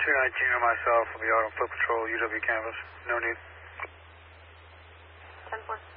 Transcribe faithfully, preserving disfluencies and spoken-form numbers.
two nineteen and myself will be out on foot patrol, U W canvas. No need. ten four.